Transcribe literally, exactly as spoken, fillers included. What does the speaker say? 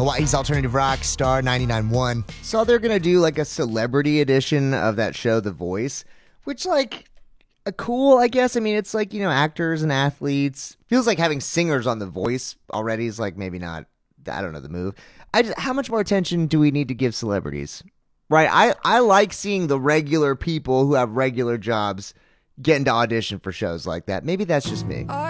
Hawaii's Alternative Rock, Star ninety-nine point one. Saw they're going to do like a celebrity edition of that show, The Voice, which like, a cool, I guess. I mean, it's like, you know, actors and athletes. Feels like having singers on The Voice already is like maybe not, I don't know, the move. I just, how much more attention do we need to give celebrities? Right? I, I like seeing the regular people who have regular jobs getting to audition for shows like that. Maybe that's just me.